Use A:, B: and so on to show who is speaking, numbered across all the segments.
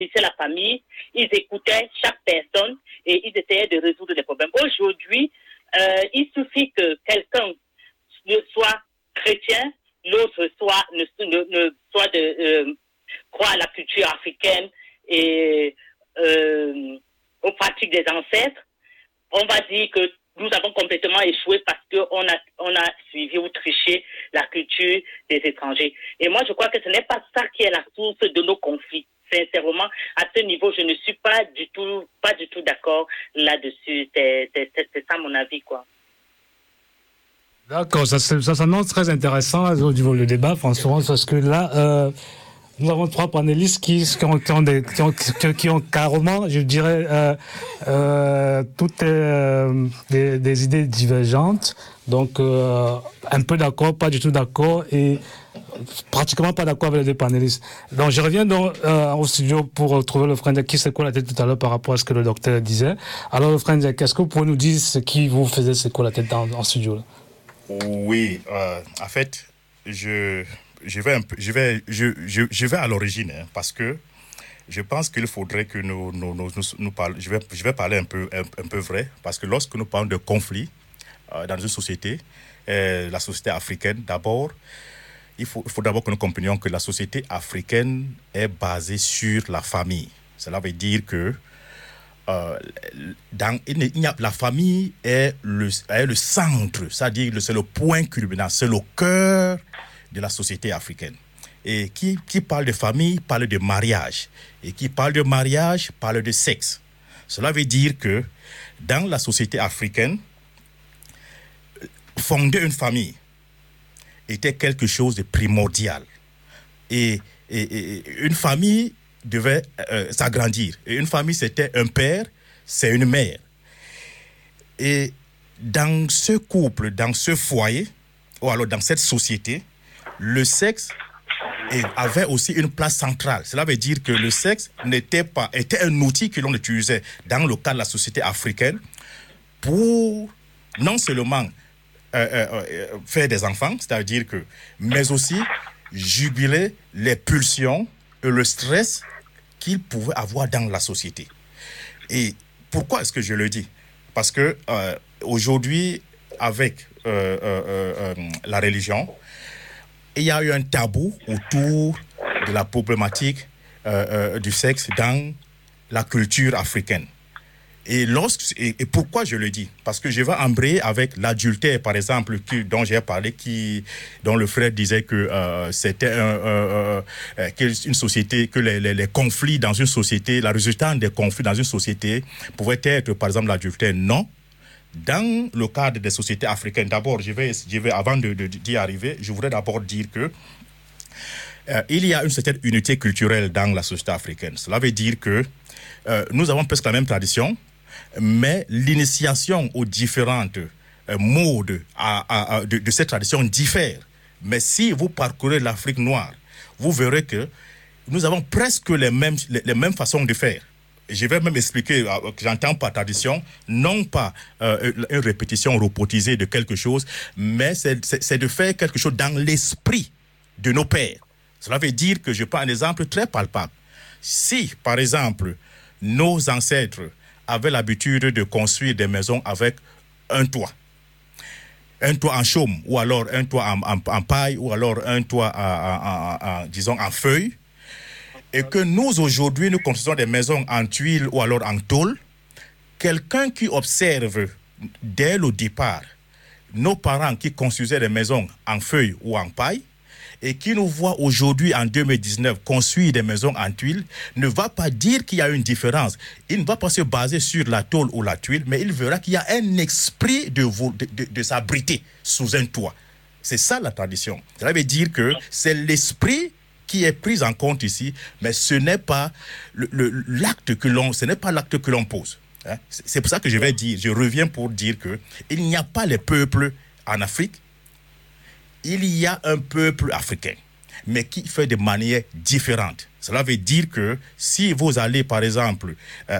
A: réunissaient la famille, ils écoutaient chaque personne et ils essayaient de résoudre les problèmes. Aujourd'hui, il suffit que quelqu'un soit chrétien, l'autre soit croit à la culture africaine et aux pratiques des ancêtres. On va dire que nous avons complètement échoué parce qu'on a suivi ou triché la culture des étrangers. Et moi, je crois que ce n'est pas ça qui est la source de nos conflits. Sincèrement, à ce niveau, je ne suis pas du tout d'accord là-dessus. C'est ça mon avis, quoi.
B: D'accord, ça s'annonce très intéressant au niveau du débat, François, parce que là, nous avons trois panélistes qui ont carrément, je dirais, toutes des idées divergentes. Donc, un peu d'accord, pas du tout d'accord, et pratiquement pas d'accord avec les deux panélistes. Donc, je reviens au studio pour retrouver le frère qui secouait la tête tout à l'heure par rapport à ce que le docteur disait. Alors, le frère, qu'est-ce que vous pouvez nous dire ce qui vous faisait secouer la tête en studio là?
C: Oui, en fait, je vais à l'origine, hein, parce que je pense qu'il faudrait que nous parlions. Je vais parler un peu vrai, parce que lorsque nous parlons de conflit dans une société, la société africaine, d'abord, il faut d'abord que nous comprenions que la société africaine est basée sur la famille. Cela veut dire que la famille est le centre, c'est-à-dire c'est le point culminant, c'est le cœur de la société africaine. Et qui parle de famille parle de mariage. Et qui parle de mariage parle de sexe. Cela veut dire que dans la société africaine, fonder une famille était quelque chose de primordial. Et une famille devait s'agrandir. Et une famille, c'était un père, c'est une mère. Et dans ce couple, dans ce foyer, ou alors dans cette société, le sexe avait aussi une place centrale. Cela veut dire que le sexe était un outil que l'on utilisait dans le cadre de la société africaine pour non seulement faire des enfants, c'est-à-dire que, mais aussi juguler les pulsions et le stress qu'ils pouvaient avoir dans la société. Et pourquoi est-ce que je le dis? Parce que aujourd'hui, avec la religion, il y a eu un tabou autour de la problématique du sexe dans la culture africaine. Et pourquoi je le dis? Parce que je vais embrayer avec l'adultère, par exemple, dont j'ai parlé, dont le frère disait que c'était une société, que les conflits dans une société, la résultante des conflits dans une société pouvait être, par exemple, l'adultère. Non. Dans le cadre des sociétés africaines, d'abord, avant d'y arriver, je voudrais d'abord dire que il y a une certaine unité culturelle dans la société africaine. Cela veut dire que nous avons presque la même tradition, mais l'initiation aux différentes modes de cette tradition diffère. Mais si vous parcourez l'Afrique noire, vous verrez que nous avons presque les mêmes façons de faire. Je vais même expliquer que j'entends par tradition, non pas une répétition robotisée de quelque chose, mais c'est de faire quelque chose dans l'esprit de nos pères. Cela veut dire que je prends un exemple très palpable. Si, par exemple, nos ancêtres avaient l'habitude de construire des maisons avec un toit en chaume, ou alors un toit en paille, ou alors un toit disons en feuilles, et que nous aujourd'hui nous construisons des maisons en tuiles ou alors en tôle, quelqu'un qui observe dès le départ nos parents qui construisaient des maisons en feuilles ou en paille, et qui nous voit aujourd'hui en 2019 construire des maisons en tuiles, ne va pas dire qu'il y a une différence. Il ne va pas se baser sur la tôle ou la tuile, mais il verra qu'il y a un esprit de s'abriter sous un toit. C'est ça la tradition. Ça veut dire que c'est l'esprit qui est pris en compte ici, mais ce n'est pas l'acte que l'on pose. Hein? C'est pour ça que je reviens pour dire que il n'y a pas les peuples en Afrique. Il y a un peuple africain, mais qui fait de manière différente. Cela veut dire que si vous allez, par exemple,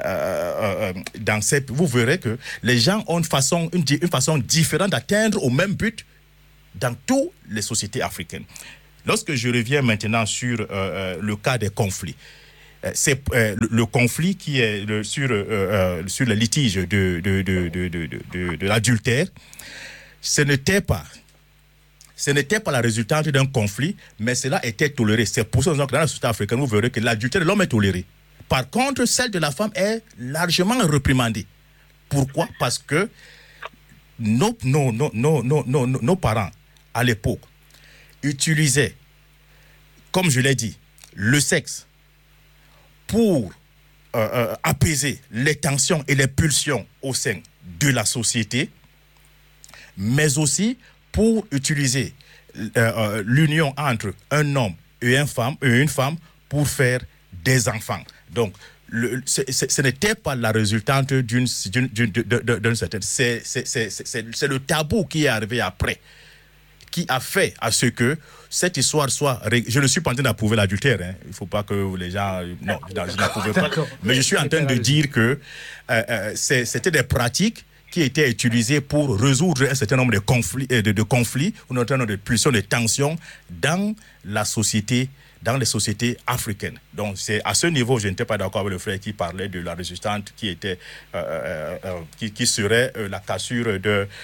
C: vous verrez que les gens ont une façon différente d'atteindre au même but dans toutes les sociétés africaines. Lorsque je reviens maintenant sur le cas des conflits, c'est le conflit qui est sur le litige de l'adultère, ce n'était pas la résultante d'un conflit, mais cela était toléré. C'est pour ça que dans la société africaine, vous verrez que l'adultère de l'homme est toléré. Par contre, celle de la femme est largement réprimandée. Pourquoi? Parce que nos parents, à l'époque, utilisaient, comme je l'ai dit, le sexe pour apaiser les tensions et les pulsions au sein de la société, mais aussi pour utiliser l'union entre un homme et une femme pour faire des enfants. Donc, ce n'était pas la résultante d'une certaine... C'est le tabou qui est arrivé après, qui a fait à ce que cette histoire soit... Je ne suis pas en train d'approuver l'adultère. Hein. Il ne faut pas que les gens... Non, je n'approuve pas. Mais je suis en train de dire que c'était des pratiques qui étaient utilisées pour résoudre un certain nombre de conflits ou un certain nombre de pulsions, de tensions dans la société, dans les sociétés africaines. Donc, c'est à ce niveau, je n'étais pas d'accord avec le frère qui parlait de la résistante qui était, qui serait la cassure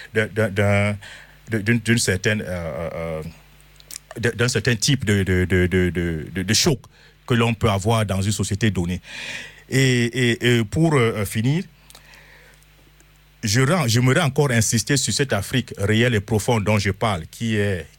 C: d'un certain type de choc que l'on peut avoir dans une société donnée. Et pour finir, j'aimerais encore insister sur cette Afrique réelle et profonde dont je parle, qui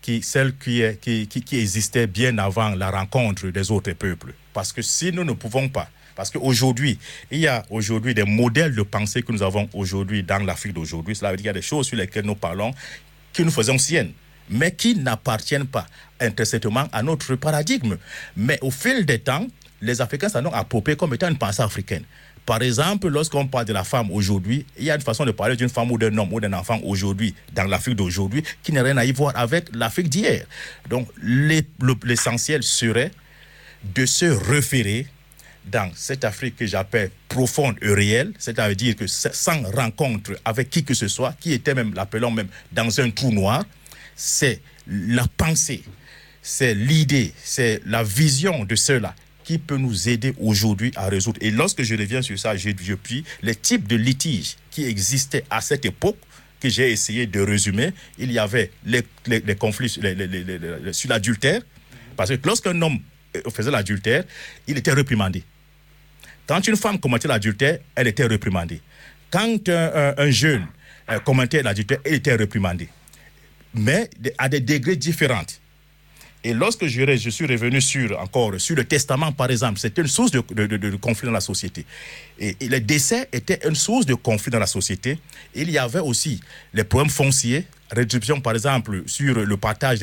C: existait bien avant la rencontre des autres peuples. Parce que si nous ne pouvons pas, parce qu'aujourd'hui, il y a aujourd'hui des modèles de pensée que nous avons aujourd'hui dans l'Afrique d'aujourd'hui, cela veut dire qu'il y a des choses sur lesquelles nous parlons, que nous faisons siennes, mais qui n'appartiennent pas intrinsèquement à notre paradigme. Mais au fil des temps, les Africains s'en ont approprié comme étant une pensée africaine. Par exemple, lorsqu'on parle de la femme aujourd'hui, il y a une façon de parler d'une femme ou d'un homme ou d'un enfant aujourd'hui, dans l'Afrique d'aujourd'hui, qui n'a rien à y voir avec l'Afrique d'hier. Donc, l'essentiel serait de se référer dans cette Afrique que j'appelle profonde et réelle, c'est-à-dire que sans rencontre avec qui que ce soit, qui était même, l'appelons même, dans un trou noir, c'est la pensée, c'est l'idée, c'est la vision de cela qui peut nous aider aujourd'hui à résoudre. Et lorsque je reviens sur ça, je puis les types de litiges qui existaient à cette époque, que j'ai essayé de résumer. Il y avait les conflits sur l'adultère, parce que lorsqu'un homme faisait l'adultère, il était réprimandé. Quand une femme commettait l'adultère, elle était réprimandée. Quand un jeune commettait l'adultère, il était réprimandé. Mais à des degrés différents. Et lorsque je suis revenu sur le testament, par exemple, c'était une source de conflit dans la société. Et les décès étaient une source de conflit dans la société. Il y avait aussi les problèmes fonciers, réduction, par exemple, sur le partage,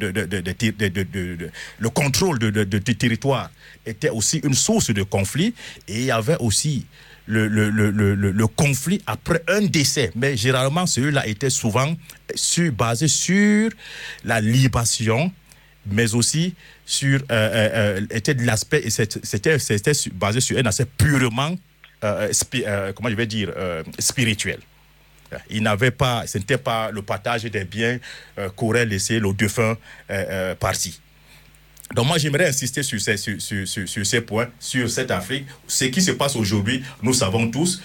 C: le contrôle du territoire était aussi une source de conflit. Et il y avait aussi le conflit après un décès. Mais généralement, celui-là était souvent basé sur la libation, mais aussi sur était de l'aspect, c'était basé sur un aspect purement spirituel. Il n'avait pas, ce n'était pas le partage des biens qu'aurait laissé le défunt parti. Donc moi j'aimerais insister sur ces points, sur cette Afrique. Ce qui se passe aujourd'hui, nous savons tous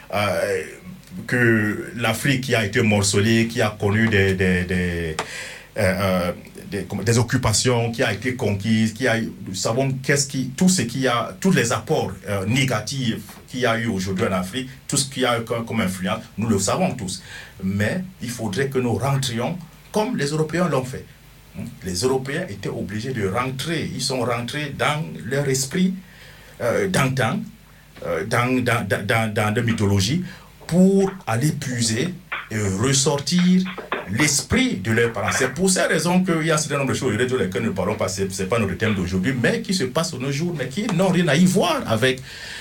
C: que l'Afrique qui a été morcelée, qui a connu des occupations, qui a été conquise, nous savons tous les apports négatifs qu'il y a eu aujourd'hui en Afrique, tout ce qu'il y a comme influence, nous le savons tous. Mais il faudrait que nous rentrions comme les Européens l'ont fait. Les Européens étaient obligés de rentrer, ils sont rentrés dans leur esprit d'antan, dans la mythologie, pour aller puiser et ressortir l'esprit de leurs parents. C'est pour ces raisons qu'il y a un certain nombre de choses sur lesquelles nous ne parlons pas, ce n'est pas notre thème d'aujourd'hui, mais qui se passent nos jours, mais qui n'ont rien à y voir avec...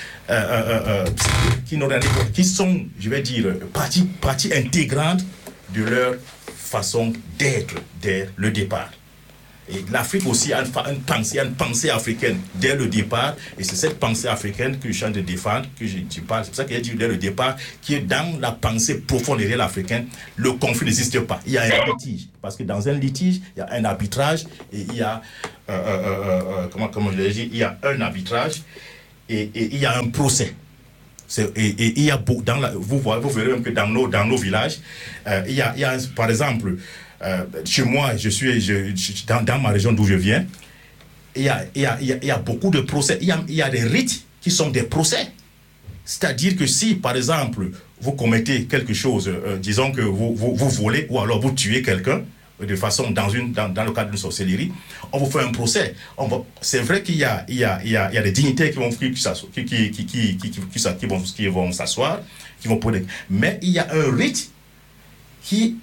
C: qui sont, je vais dire, partie intégrante de leur façon d'être dès le départ. Et l'Afrique aussi a une pensée africaine dès le départ, et c'est cette pensée africaine que je suis en train de défendre, que je parle. C'est pour ça qu'il y a dit dès le départ, qui est dans la pensée profonde et réelle africaine, le conflit n'existe pas. Il y a un litige, parce que dans un litige, il y a un arbitrage, et il y a, comment je l'ai dit, il y a un arbitrage, et il y a un procès. Et il y a vous verrez même que dans nos villages, il y a par exemple, chez moi, dans ma région d'où je viens, il y a beaucoup de procès. Il y a des rites qui sont des procès. C'est-à-dire que si, par exemple, vous commettez quelque chose, disons que vous volez ou alors vous tuez quelqu'un, de façon dans le cadre d'une sorcellerie, on vous fait un procès. C'est vrai qu'il y a des dignitaires qui vont s'asseoir, qui vont poser. Mais il y a un rite qui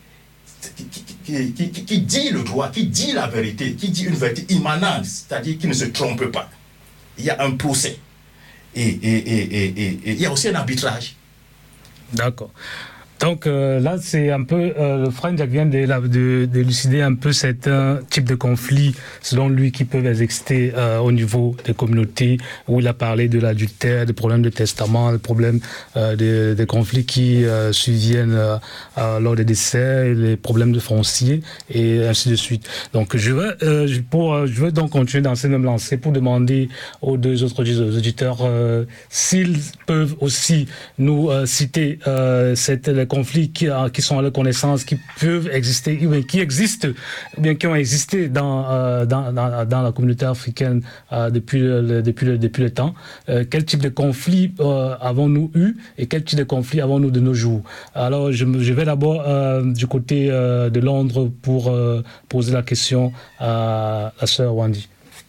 C: dit le droit, qui dit la vérité, qui dit une vérité immanente, c'est-à-dire qui ne se trompe pas. Il y a un procès. Et il y a aussi un arbitrage.
B: D'accord. Donc là, c'est un peu, le French vient d'élucider un peu certains types de conflits, selon lui, qui peuvent exister au niveau des communautés, où il a parlé de l'adultère, des problèmes de testament, des problèmes des conflits qui surviennent lors des décès, les problèmes de foncier, et ainsi de suite. Donc je veux donc continuer dans cette même lancée pour demander aux deux autres auditeurs s'ils peuvent aussi nous citer les conflits qui sont à leur connaissance, qui peuvent exister, ou bien qui existent, ou bien qui ont existé dans la communauté africaine depuis le temps. Quel type de conflit avons-nous eu et quel type de conflit avons-nous de nos jours? Alors, je vais d'abord du côté de Londres pour poser la question à la sœur Wandi.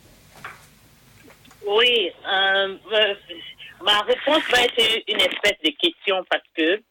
A: Oui, ma réponse va être une espèce de question parce que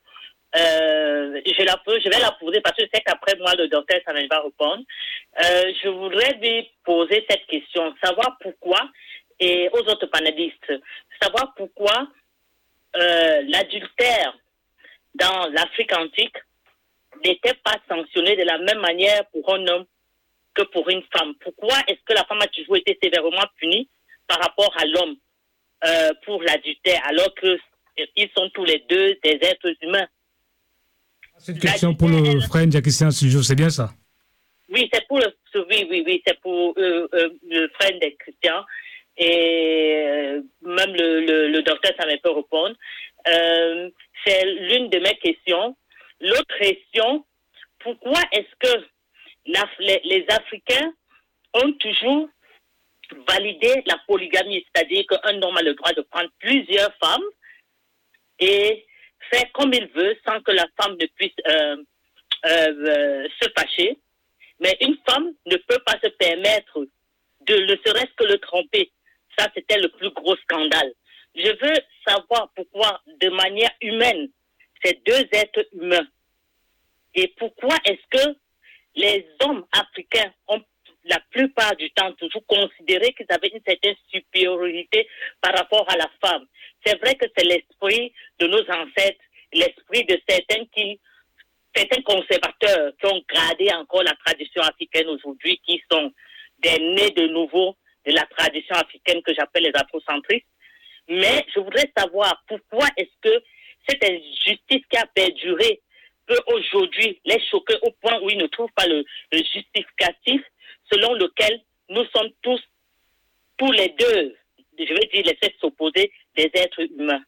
A: je vais la poser parce que je sais qu'après moi, le docteur Samuel va répondre. Je voudrais lui poser cette question, savoir pourquoi, et aux autres panélistes, savoir pourquoi l'adultère dans l'Afrique antique n'était pas sanctionné de la même manière pour un homme que pour une femme. Pourquoi est-ce que la femme a toujours été sévèrement punie par rapport à l'homme pour l'adultère, alors qu'ils sont tous les deux des êtres humains?
B: C'est une question pour le frère Christian Sujo, c'est bien ça?
A: Oui, c'est pour c'est pour le frère des chrétiens et même le docteur ça peut répondre. C'est l'une de mes questions. L'autre question, pourquoi est-ce que les Africains ont toujours validé la polygamie, c'est-à-dire qu'un homme a le droit de prendre plusieurs femmes et faire comme il veut sans que la femme ne puisse se fâcher. Mais une femme ne peut pas se permettre de ne serait-ce que le tromper. Ça, c'était le plus gros scandale. Je veux savoir pourquoi, de manière humaine, ces deux êtres humains, et pourquoi est-ce que les hommes africains ont la plupart du temps toujours considéré qu'ils avaient une certaine supériorité par rapport à la femme. C'est vrai que c'est l'esprit de nos ancêtres, l'esprit de certains conservateurs qui ont gardé encore la tradition africaine aujourd'hui, qui sont des nés de nouveau de la tradition africaine que j'appelle les afrocentristes. Mais je voudrais savoir pourquoi est-ce que cette injustice qui a perduré peut aujourd'hui les choquer au point où ils ne trouvent pas le justificatif selon lequel nous sommes tous les deux, je vais dire les sexes opposés, des êtres humains.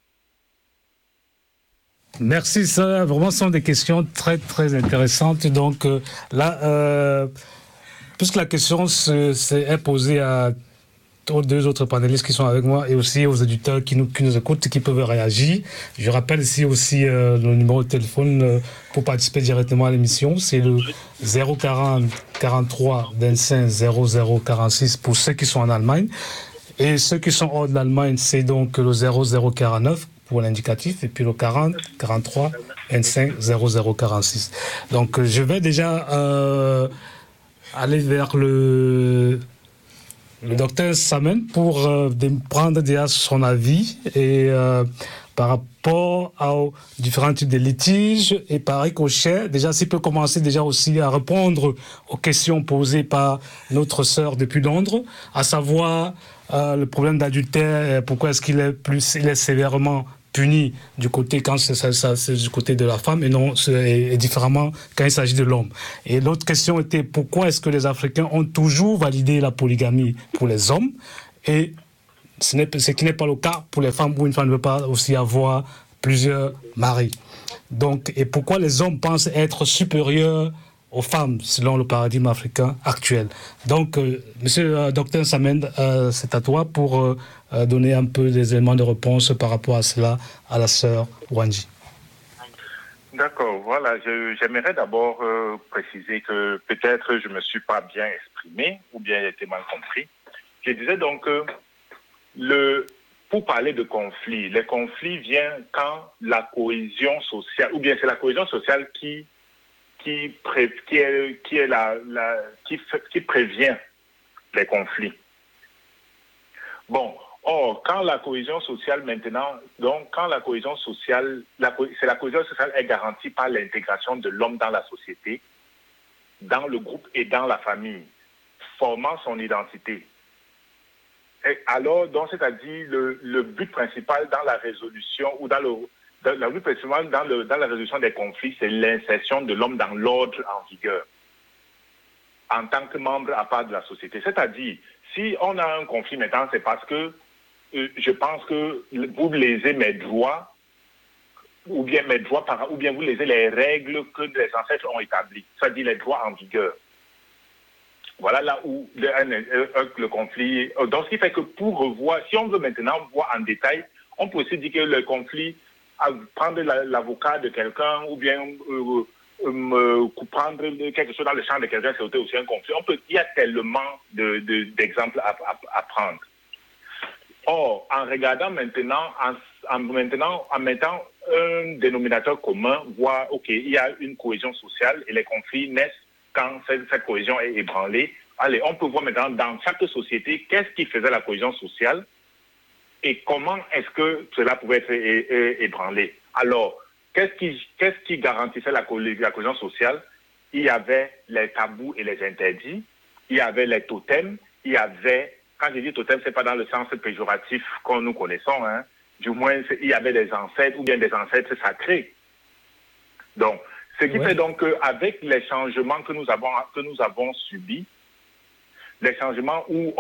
B: Merci, ça vraiment sont des questions très très intéressantes. Donc là, puisque la question est posée aux deux autres panélistes qui sont avec moi et aussi aux auditeurs qui nous écoutent, qui peuvent réagir. Je rappelle ici aussi le numéro de téléphone pour participer directement à l'émission. C'est le 040 43 25 00 46 pour ceux qui sont en Allemagne. Et ceux qui sont hors de l'Allemagne, c'est donc le 0049 pour l'indicatif et puis le 40 43 25 00 46. Donc je vais déjà aller vers le docteur Samen pour prendre déjà son avis et par rapport aux différents types de litiges et par ricochet, déjà s'il peut commencer déjà aussi à répondre aux questions posées par notre sœur depuis Londres, à savoir le problème d'adultère, pourquoi est-ce qu'il est sévèrement puni du côté quand c'est du côté de la femme et non et différemment quand il s'agit de l'homme. Et l'autre question était pourquoi est-ce que les Africains ont toujours validé la polygamie pour les hommes et ce qui n'est pas le cas pour les femmes où une femme ne peut pas aussi avoir plusieurs maris. Donc, et pourquoi les hommes pensent être supérieurs aux femmes selon le paradigme africain actuel. Donc, monsieur Dr Samend, c'est à toi pour donner un peu des éléments de réponse par rapport à cela à la sœur Wanji.
D: D'accord, voilà. J'aimerais d'abord préciser que peut-être je ne me suis pas bien exprimé ou bien j'ai été mal compris. Je disais donc que pour parler de conflit, les conflits viennent quand la cohésion sociale, ou bien c'est la cohésion sociale qui prévient les conflits. Bon, or, quand la cohésion sociale maintenant, donc quand la cohésion sociale, c'est la cohésion sociale est garantie par l'intégration de l'homme dans la société, dans le groupe et dans la famille, formant son identité. Et alors, donc, c'est-à-dire le but principal dans la résolution ou le but principal dans la résolution des conflits, c'est l'insertion de l'homme dans l'ordre en vigueur, en tant que membre à part de la société. C'est-à-dire, si on a un conflit maintenant, c'est parce que je pense que vous lésez mes droits, ou bien vous lésez les règles que les ancêtres ont établies, c'est-à-dire les droits en vigueur. Voilà là où le conflit... Donc, ce qui fait que pour revoir, si on veut maintenant voir en détail, on peut aussi dire que le conflit, prendre l'avocat de quelqu'un ou bien prendre quelque chose dans le champ de quelqu'un, c'est aussi un conflit. Il y a tellement d'exemples à prendre. Or, en regardant maintenant, en mettant un dénominateur commun, voir, OK, il y a une cohésion sociale et les conflits naissent quand cette cohésion est ébranlée. Allez, on peut voir maintenant dans chaque société qu'est-ce qui faisait la cohésion sociale et comment est-ce que cela pouvait être ébranlé. Alors, qu'est-ce qui garantissait la cohésion sociale? Il y avait les tabous et les interdits, il y avait les totems, il y avait, quand je dis totem, ce n'est pas dans le sens péjoratif que nous connaissons, hein. Du moins, il y avait des ancêtres ou bien des ancêtres sacrés. Donc, ce qui fait donc qu'avec les changements que nous avons subis, les changements que nous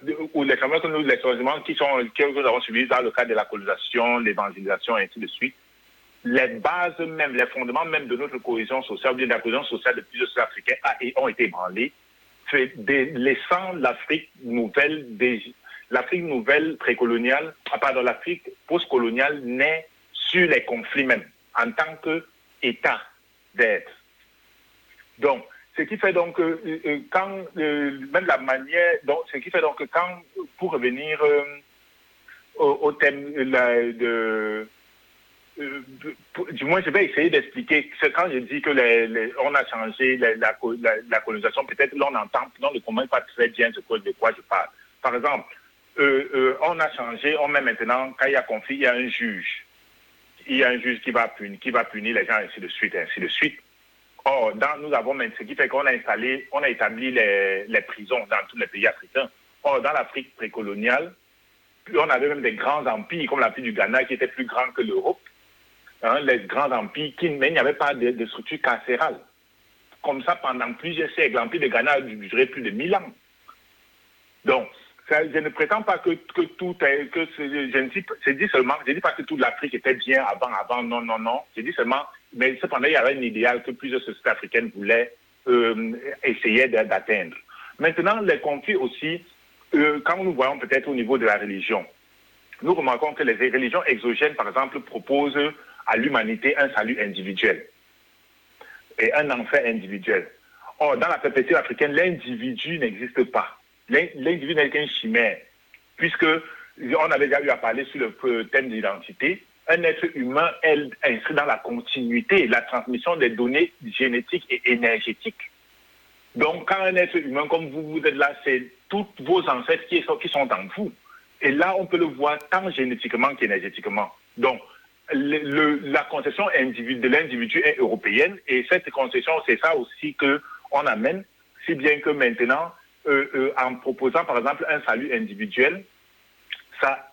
D: avons subis dans le cadre de la colonisation, l'évangélisation et ainsi de suite, les bases même, les fondements même de notre cohésion sociale, ou bien de la cohésion sociale de plusieurs sociétés africaines ont été ébranlés, laissant l'Afrique nouvelle précoloniale, l'Afrique postcoloniale naît sur les conflits même, en tant qu'État d'être. Donc, ce qui fait donc même la manière, donc, ce qui fait donc que pour revenir au thème du moins, je vais essayer d'expliquer. C'est quand je dis que on a changé la colonisation, peut-être là on entend dans le commun pas très bien de quoi je parle. Par exemple, on a changé, on met maintenant, quand il y a conflit, il y a un juge. Il y a un juge qui va punir les gens, ainsi de suite, ainsi de suite. Or, nous avons ce qui fait qu'on a établi les prisons dans tous les pays africains. Or, dans l'Afrique précoloniale, on avait même des grands empires, comme l'empire du Ghana, qui était plus grand que l'Europe. Hein, les grands empires, mais il n'y avait pas de structure carcérale. Comme ça, pendant plusieurs siècles, l'empire du Ghana a duré plus de 1000 ans. Donc, je ne prétends pas que tout est... je dis pas que toute l'Afrique était bien avant, non. Je dis seulement, mais cependant, il y avait un idéal que plusieurs sociétés africaines voulaient essayer d'atteindre. Maintenant, les conflits aussi, quand nous voyons peut-être au niveau de la religion, nous remarquons que les religions exogènes, par exemple, proposent à l'humanité un salut individuel et un enfer individuel. Or, dans la perspective africaine, l'individu n'existe pas. L'individu n'est qu'une chimère, puisque on avait déjà eu à parler sur le thème d'identité. Un être humain est inscrit dans la continuité, la transmission des données génétiques et énergétiques. Donc, quand un être humain comme vous êtes là, c'est tous vos ancêtres qui sont en vous. Et là, on peut le voir tant génétiquement qu'énergétiquement. Donc, la conception de l'individu est européenne, et cette conception, c'est ça aussi qu'on amène, si bien que maintenant, en proposant par exemple un salut individuel, ça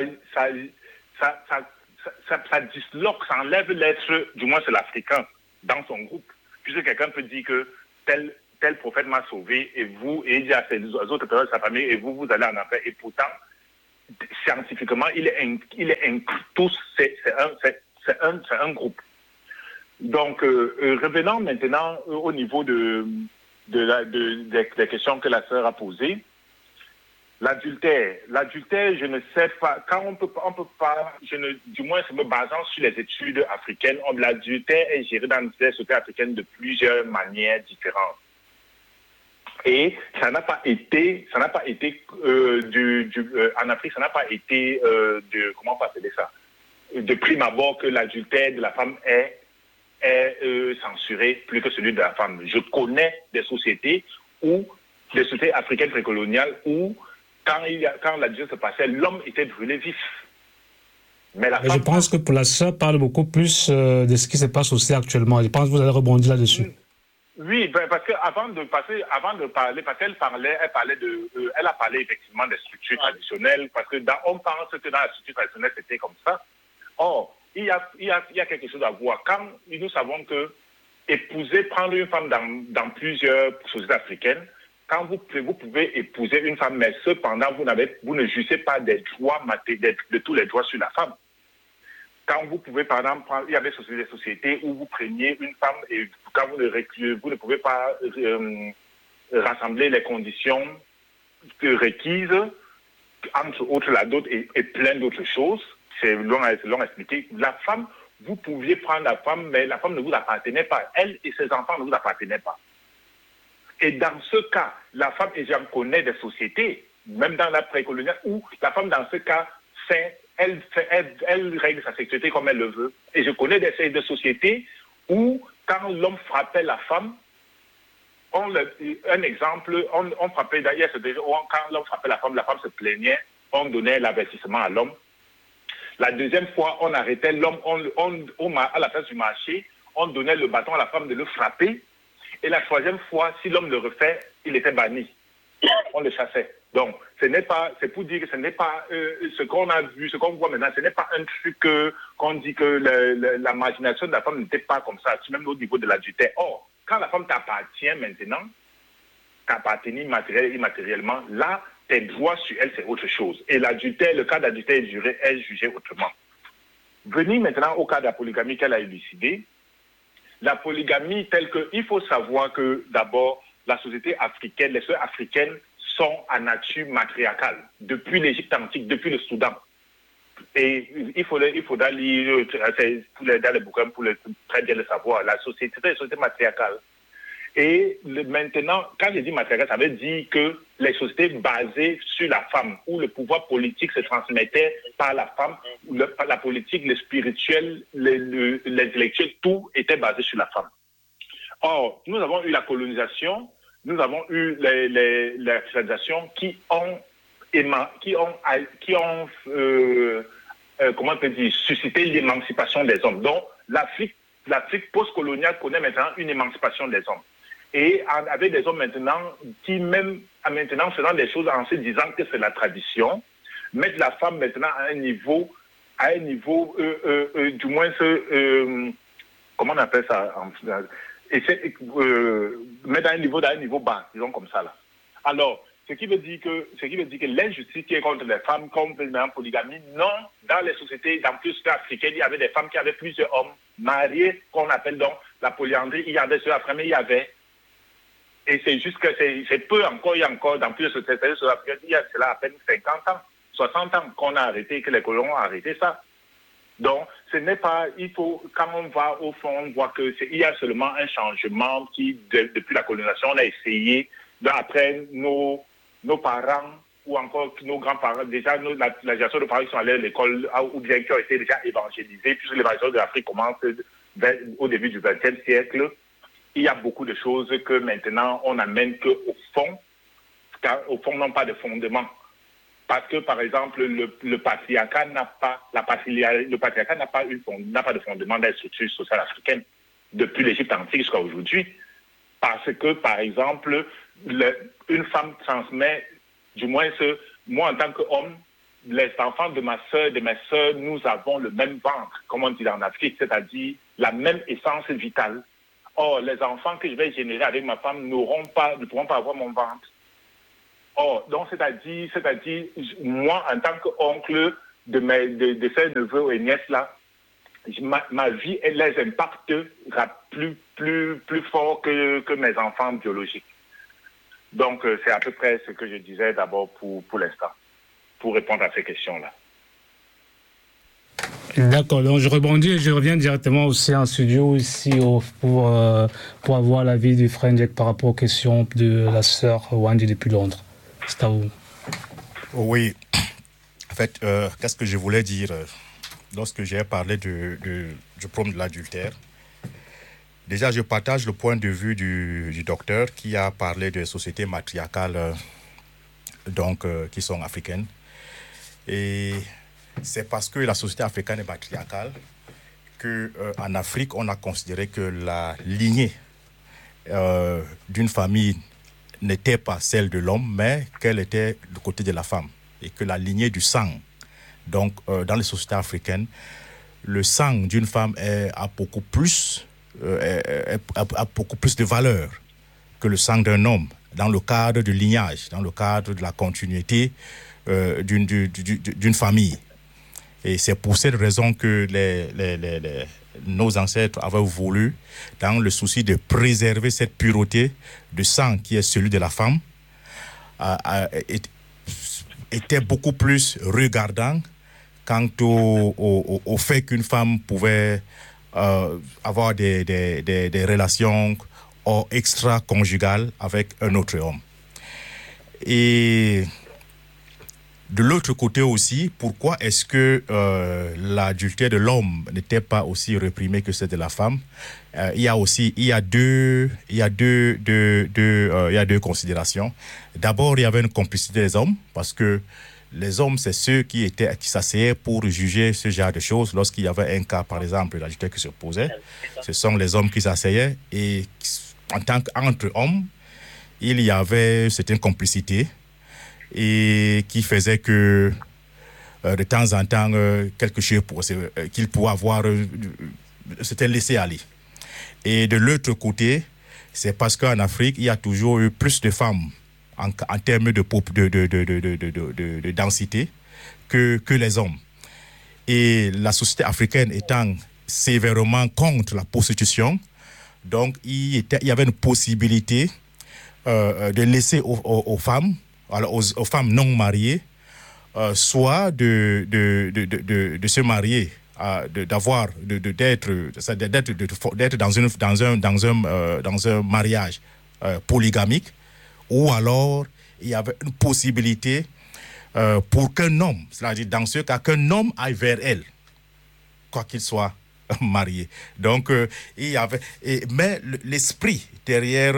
D: disloque, ça enlève l'être, du moins c'est l'Africain, dans son groupe. Puisque quelqu'un peut dire que tel prophète m'a sauvé, et il dit à ses autres personnes de sa famille, et vous allez en enfer. Et pourtant, scientifiquement, il est inclus tous, c'est un groupe. Donc, revenons maintenant au niveau des questions que la sœur a posées. L'adultère, je ne sais pas, quand on peut pas, du moins, c'est me basant sur les études africaines, l'adultère est géré dans les sociétés africaines de plusieurs manières différentes. Et ça n'a pas été en Afrique, ça n'a pas été comment on peut appeler ça, de prime abord que l'adultère de la femme est censuré plus que celui de la femme. Je connais des sociétés africaines précoloniales où quand l'adultère se passait, l'homme était brûlé vif.
B: Mais je pense que pour la sœur parle beaucoup plus de ce qui se passe aussi actuellement. Je pense que vous allez rebondir là-dessus.
D: Oui, parce que avant de parler, parce qu'elle elle a parlé effectivement des structures traditionnelles, parce que on pense que dans la structure traditionnelle c'était comme ça. Or, il y a quelque chose à voir. Quand nous savons que prendre une femme dans plusieurs sociétés africaines, quand vous pouvez épouser une femme, mais cependant vous ne jouissez pas des droits de tous les droits sur la femme. Quand vous pouvez, par exemple, il y avait des sociétés où vous preniez une femme et quand vous ne pouvez pas rassembler les conditions requises, entre autres la dot et plein d'autres choses, c'est long à expliquer. La femme, vous pouviez prendre la femme, mais la femme ne vous appartenait pas. Elle et ses enfants ne vous appartenaient pas. Et dans ce cas, la femme, et j'en connais des sociétés, même dans la précoloniale, où la femme, dans ce cas, elle règle sa sexualité comme elle le veut. Et je connais des sociétés où, quand l'homme frappait la femme, un exemple, on frappait d'ailleurs, quand l'homme frappait la femme se plaignait, on donnait l'avertissement à l'homme. La deuxième fois, on arrêtait l'homme, à la place du marché, on donnait le bâton à la femme de le frapper. Et la troisième fois, si l'homme le refait, il était banni. On le chassait. Donc, c'est pour dire que ce n'est pas ce qu'on a vu, ce qu'on voit maintenant, ce n'est pas un truc qu'on dit que la marginalisation de la femme n'était pas comme ça, même au niveau de l'adultère. Or, quand la femme t'appartient maintenant, t'appartenir immatériellement, là, tes droits sur elle, c'est autre chose. Et l'adultère, le cas d'adultère est jugé autrement. Venir maintenant au cas de la polygamie qu'elle a élucidé. La polygamie telle que, il faut savoir que d'abord, la société africaine, les sœurs africaines sont à nature matriarcale, depuis l'Égypte antique, depuis le Soudan. Et il faudra lire dans les bouquins pour très bien le savoir. La société est une société matriarcale. Et maintenant, quand je dis matriarcat, ça veut dire que les sociétés basées sur la femme, où le pouvoir politique se transmettait par la femme, la politique, le spirituel, l'intellectuel, tout était basé sur la femme. Or, nous avons eu la colonisation, nous avons eu la civilisation qui ont comment on peut dire, suscité l'émancipation des hommes. Donc, l'Afrique postcoloniale connaît maintenant une émancipation des hommes. Et avec des hommes maintenant qui même maintenant faisant des choses en se disant que c'est la tradition, mettre la femme maintenant à un niveau du moins comment on appelle ça, mettre à un niveau bas, disons comme ça là. Alors, ce qui veut dire que l'injustice qui est contre les femmes, comme en polygamie, non, dans les sociétés, dans plusieurs sociétés africaines, il y avait des femmes qui avaient plusieurs hommes mariés, qu'on appelle donc la polyandrie. Il y avait ceux après, mais il y avait. Et c'est juste que c'est peu encore, il y a encore dans plusieurs sociétés africaines, il y a cela à peine 50 ans, 60 ans qu'on a arrêté, que les colons ont arrêté ça. Donc, ce n'est pas, quand on va au fond, on voit qu'il y a seulement un changement qui, depuis la colonisation, on a essayé, après nos parents ou encore nos grands-parents, déjà la génération de parents qui sont allés à l'école ou bien qui ont été déjà évangélisés, puisque l'évangélisation de l'Afrique commence au début du XXe siècle. Il y a beaucoup de choses que maintenant on amène qu'au fond, car au fond n'ont pas de fondement. Parce que, par exemple, le patriarcat n'a pas de fondement dans les structures sociales africaines depuis l'Égypte antique jusqu'à aujourd'hui. Parce que, par exemple, une femme transmet, du moins moi en tant qu'homme, les enfants de ma sœur, de mes sœurs, nous avons le même ventre, comme on dit en Afrique, c'est-à-dire la même essence vitale. Or, les enfants que je vais générer avec ma femme ne pourront pas avoir mon ventre. Oh, donc c'est-à-dire, moi, en tant qu'oncle de ces neveux et nièces là, ma vie, elle les impactera plus fort que mes enfants biologiques. Donc, c'est à peu près ce que je disais d'abord pour l'instant, pour répondre à ces questions-là.
B: D'accord, donc je rebondis et je reviens directement aussi en studio ici pour avoir l'avis du frère Jack par rapport aux questions de la sœur Wendy depuis Londres. C'est à vous.
C: Oui, en fait, qu'est-ce que je voulais dire lorsque j'ai parlé du problème de l'adultère? Déjà, je partage le point de vue du docteur qui a parlé des sociétés matriarcales qui sont africaines. Et c'est parce que la société africaine est matriarcale qu'en Afrique, on a considéré que la lignée d'une famille n'était pas celle de l'homme, mais qu'elle était du côté de la femme. Et que la lignée du sang, donc dans les sociétés africaines, le sang d'une femme a beaucoup plus de valeur que le sang d'un homme, dans le cadre du lignage, dans le cadre de la continuité d'une famille. Et c'est pour cette raison que nos ancêtres avaient voulu, dans le souci de préserver cette pureté de sang qui est celui de la femme, était beaucoup plus regardant quant au fait qu'une femme pouvait avoir des relations extra-conjugales avec un autre homme. Et de l'autre côté aussi, pourquoi est-ce que l'adultère de l'homme n'était pas aussi réprimé que celle de la femme? Il y a deux considérations. D'abord, il y avait une complicité des hommes, parce que les hommes, c'est ceux qui s'asseyaient pour juger ce genre de choses. Lorsqu'il y avait un cas, par exemple, d'adultère qui se posait, ce sont les hommes qui s'asseyaient, et en tant qu'entre hommes, il y avait certaines complicités, et qui faisait que de temps en temps quelque chose qu'il pouvait avoir c'était laissé aller. Et de l'autre côté, c'est parce qu'en Afrique il y a toujours eu plus de femmes en termes de densité que les hommes. Et la société africaine étant sévèrement contre la prostitution, donc il y avait une possibilité de laisser aux femmes, alors aux femmes non mariées, soit de se marier, d'être dans un mariage polygamique, ou alors il y avait une possibilité pour qu'un homme, c'est-à-dire dans ce cas qu'un homme aille vers elle, quoi qu'il soit marié. Donc il y avait, mais l'esprit derrière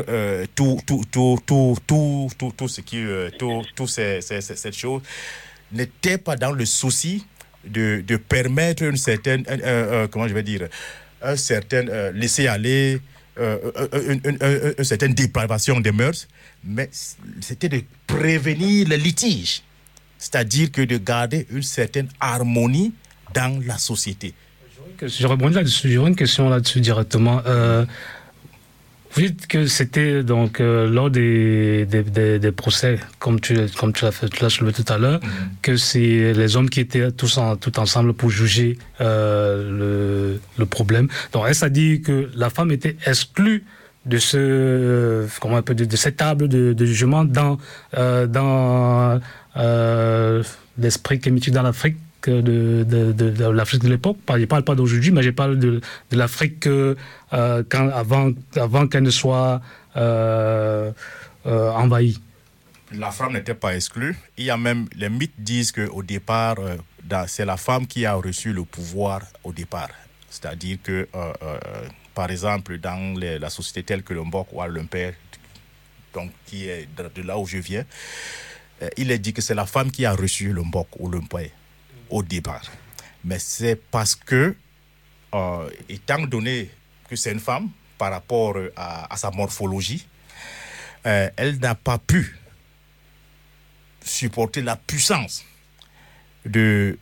C: cette chose n'était pas dans le souci de permettre une certaine un certain laisser aller, une certaine dépravation des mœurs, mais c'était de prévenir le litige, c'est-à-dire que de garder une certaine harmonie dans la société.
B: Je rebondis là-dessus, j'aurais une question là-dessus directement. Vous dites que c'était donc lors des procès, comme tu l'as soulevé tout à l'heure, que c'est les hommes qui étaient tout ensemble pour juger le problème. Donc est-ce à dire que la femme était exclue de cette table de jugement dans l'esprit kémitique dans l'Afrique de l'Afrique de l'époque? Je ne parle pas d'aujourd'hui, mais je parle de l'Afrique avant qu'elle ne soit envahie.
C: La femme n'était pas exclue. Il y a même, les mythes disent qu'au départ, c'est la femme qui a reçu le pouvoir au départ. C'est-à-dire que, par exemple, dans la société telle que le Mbok ou l'Umpère, donc qui est de là où je viens, il est dit que c'est la femme qui a reçu le Mbok ou l'Umpère au départ. Mais c'est parce que, étant donné que c'est une femme, par rapport à sa morphologie, elle n'a pas pu supporter la puissance de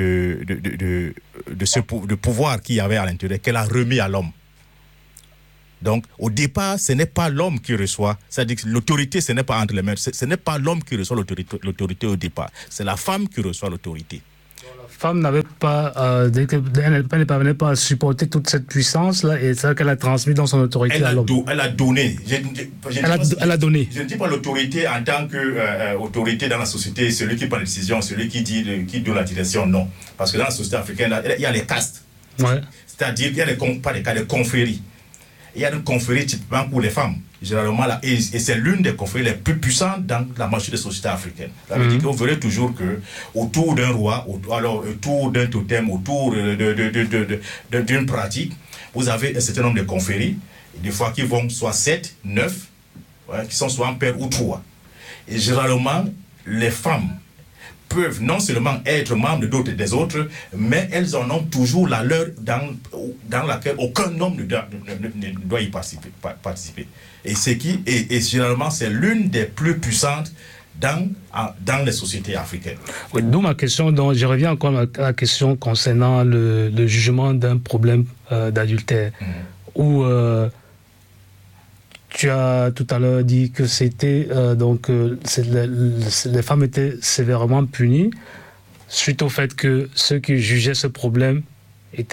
C: pouvoir qu'il y avait à l'intérieur, qu'elle a remis à l'homme. Donc, au départ, ce n'est pas l'homme qui reçoit. C'est-à-dire que l'autorité, ce n'est pas entre les mains. Ce n'est pas l'homme qui reçoit l'autorité au départ. C'est la femme qui reçoit l'autorité.
B: La femme n'avait pas, elle ne parvenait pas à supporter toute cette puissance-là, et c'est ça qu'elle a transmis dans son autorité à l'homme.
C: Elle a donné.
B: Elle a donné.
C: Je ne dis pas l'autorité en tant qu'autorité dans la société, celui qui prend la décision, celui qui donne la direction, non. Parce que dans la société africaine, il y a les castes.
B: Ouais.
C: C'est-à-dire qu'il y a les confréries. Il y a une confrérie typiquement pour les femmes, généralement, là, et c'est l'une des confréries les plus puissantes dans la majorité des sociétés africaines. Ça veut dire que vous verrez toujours que autour d'un roi, autour d'un totem, autour d'une pratique, vous avez un certain nombre de confréries, des fois qui vont soit 7, 9, qui sont soit un père ou 3. Et généralement, les femmes peuvent non seulement être membres d'autres des autres, mais elles en ont toujours la leur dans laquelle aucun homme ne doit y participer. Et généralement, c'est l'une des plus puissantes dans les sociétés africaines.
B: Oui, d'où ma question, donc je reviens encore à la question concernant le jugement d'un problème d'adultère, où tu as tout à l'heure dit que c'était les femmes étaient sévèrement punies suite au fait que ceux qui jugeaient ce problème étaient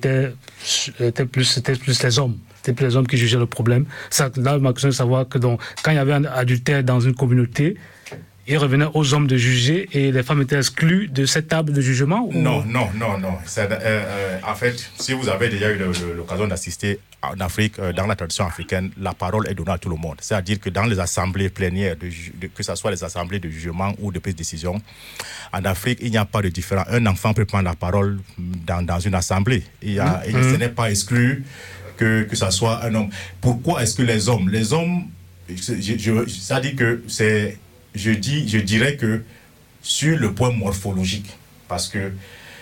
B: plus les hommes. C'était plus les hommes qui jugeaient le problème. Ça, là, ma question est de savoir que quand il y avait un adultère dans une communauté, il revenait aux hommes de juger et les femmes étaient exclues de cette table de jugement ou...
C: Non. En fait, si vous avez déjà eu l'occasion d'assister en Afrique, dans la tradition africaine, la parole est donnée à tout le monde. C'est-à-dire que dans les assemblées plénières, que ce soit les assemblées de jugement ou de prise de décision, en Afrique, il n'y a pas de différence. Un enfant peut prendre la parole dans une assemblée. Ce n'est pas exclu que ce soit un homme. Pourquoi est-ce que les hommes, ça dit que c'est... Je dirais que sur le point morphologique, parce que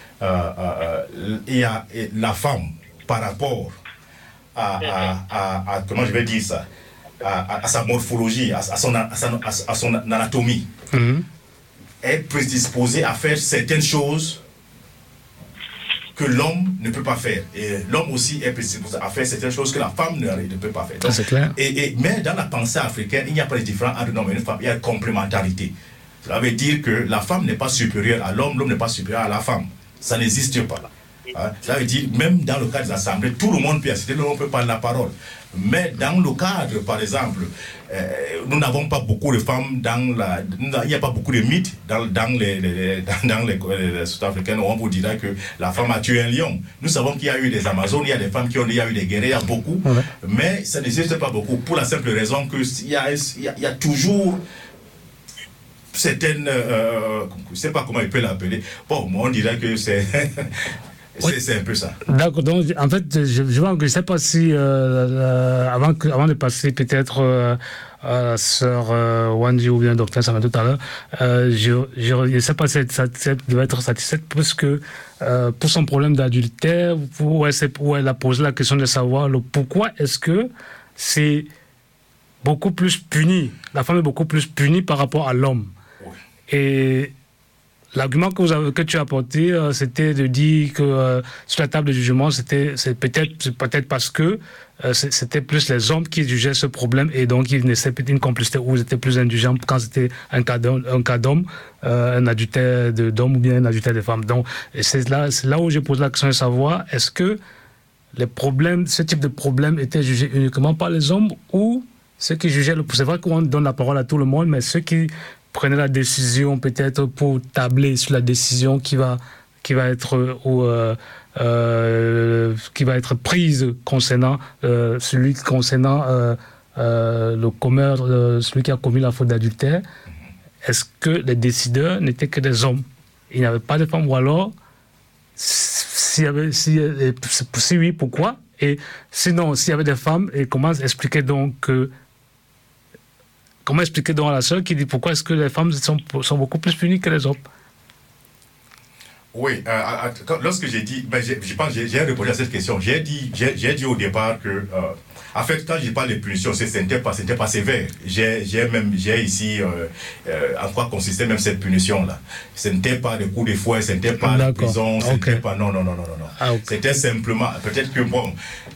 C: il y a la femme par rapport à comment je vais dire ça, à sa morphologie, à son anatomie, est prédisposée à faire certaines choses que l'homme ne peut pas faire. Et l'homme aussi est prédisposé à faire certaines choses que la femme ne peut pas faire. Donc,
B: c'est clair.
C: Mais dans la pensée africaine, il n'y a pas de différence entre l'homme et une femme. Il y a une complémentarité. Cela veut dire que la femme n'est pas supérieure à l'homme, l'homme n'est pas supérieur à la femme. Ça n'existe pas. Cela veut dire, même dans le cadre des assemblées, tout le monde peut assister, tout le monde peut prendre la parole. Mais dans le cadre, par exemple, nous n'avons pas beaucoup de femmes il n'y a pas beaucoup de mythes dans les sociétés africaines où on vous dira que la femme a tué un lion. Nous savons qu'il y a eu des Amazones, il y a des femmes il y a eu des guerrières, beaucoup, mais ça n'existe pas beaucoup pour la simple raison qu'il y a toujours certaines, je ne sais pas comment il peut l'appeler. Bon, moi on dirait que c'est... C'est un peu ça.
B: D'accord, donc en fait, je ne sais pas si, avant de passer peut-être à la sœur Wanji ou bien Dr Saman tout à l'heure, je ne sais pas si ça devait être satisfaite, parce que pour son problème d'adultère, où elle a posé la question de savoir pourquoi est-ce que c'est beaucoup plus puni, la femme est beaucoup plus punie par rapport à l'homme. Oui. Et l'argument que tu as apporté, c'était de dire que sur la table de jugement, c'est peut-être parce que c'était plus les hommes qui jugeaient ce problème, et donc ils naissaient peut-être une complicité où ils étaient plus indulgents quand c'était un cas d'homme, un adultère d'homme ou bien un adultère de femme. Donc c'est là où j'ai posé la question de savoir, est-ce que ce type de problème était jugé uniquement par les hommes, ou ceux qui jugeaient c'est vrai qu'on donne la parole à tout le monde, mais ceux qui prenaient la décision peut-être pour tabler sur la décision qui va être prise concernant le commerce, celui qui a commis la faute d'adultère. Est-ce que les décideurs n'étaient que des hommes? Il n'y avait pas de femmes, ou alors si oui, pourquoi? Et sinon, s'il y avait des femmes, et comment expliquer donc à la sœur qui dit pourquoi est-ce que les femmes sont beaucoup plus punies que les hommes?
C: Oui, lorsque j'ai dit, je pense que j'ai répondu à cette question. J'ai dit au départ que, en fait, quand je parle de punition, ce n'était pas sévère. J'ai ici en quoi consistait même cette punition-là. Ce n'était pas des coups de fouet, ce n'était pas de prison, ce n'était pas... Non.
B: Ah, okay.
C: C'était simplement, peut-être que, bon,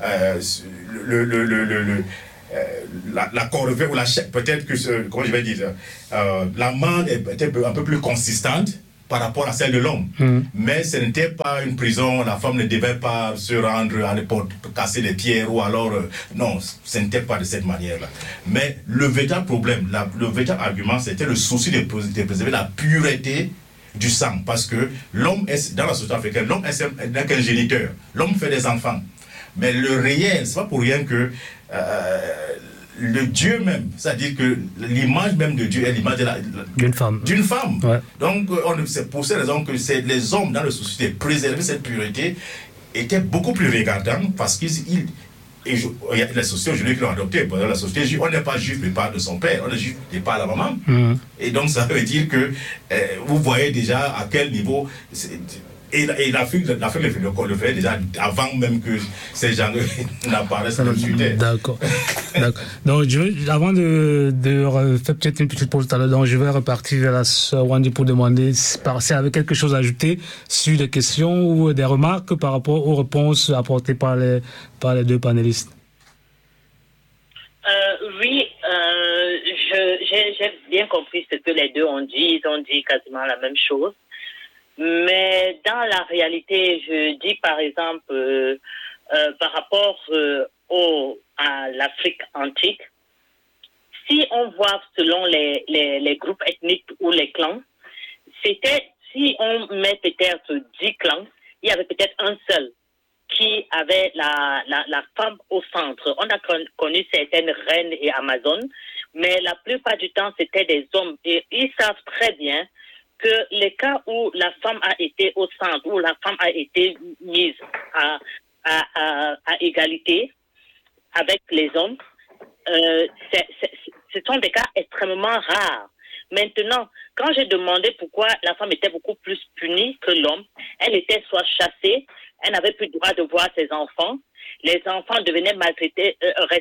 C: la corvée ou la chèque, peut-être que, comment je vais dire, l'amende était un peu plus consistante par rapport à celle de l'homme. Mais ce n'était pas une prison, la femme ne devait pas se rendre à l'époque, casser les pierres ou alors... non, ce n'était pas de cette manière-là. Mais le véritable problème, le véritable argument, c'était le souci de préserver la pureté du sang. Parce que l'homme, dans la société africaine, l'homme n'est qu'un géniteur. L'homme fait des enfants. Mais le réel, c'est pas pour rien que le Dieu même, c'est-à-dire que l'image même de Dieu est l'image
B: d'une femme.
C: Ouais. Donc, c'est pour cette raison que les hommes dans la société préserver cette pureté étaient beaucoup plus regardants parce qu'ils et la société aujourd'hui qui l'ont adopté, dans la société juive, on n'est pas juif du part de son père, on est juif du part de la maman. Et donc ça veut dire que vous voyez déjà à quel niveau. Et l'Afrique le fait déjà avant même que ces gens n'apparaissent comme suite.
B: D'accord. Donc, avant de faire peut-être une petite pause tout à l'heure, donc je vais repartir vers la sœur Wendy pour demander si elle avait quelque chose à ajouter sur des questions ou des remarques par rapport aux réponses apportées par les deux panélistes.
A: Oui, j'ai bien compris ce que les deux ont dit. Ils ont dit quasiment la même chose. Mais dans la réalité, je dis par exemple, par rapport à l'Afrique antique, si on voit selon les groupes ethniques ou les clans, si on met peut-être 10 clans, il y avait peut-être un seul qui avait la femme au centre. On a connu certaines reines et amazones, mais la plupart du temps, c'était des hommes. Et ils savent très bien que les cas où la femme a été au centre, où la femme a été mise à égalité avec les hommes, ce sont des cas extrêmement rares. Maintenant, quand j'ai demandé pourquoi la femme était beaucoup plus punie que l'homme, elle était soit chassée, elle n'avait plus le droit de voir ses enfants, les enfants devenaient maltraités,